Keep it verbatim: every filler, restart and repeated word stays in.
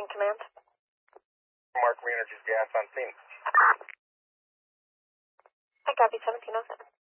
in command. Mark Reenergy's gas on scene. I copy seventeen oh seven.